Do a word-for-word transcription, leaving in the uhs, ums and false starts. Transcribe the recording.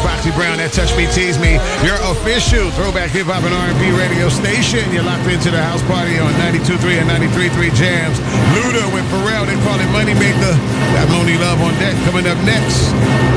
Foxy Brown, that Touch Me, Tease Me, your official throwback hip-hop and R and B radio station. You're locked into the house party on ninety-two point three and ninety-three point three Jams. Luda with Pharrell, they call it Moneymaker. Got Moni Love on deck coming up next.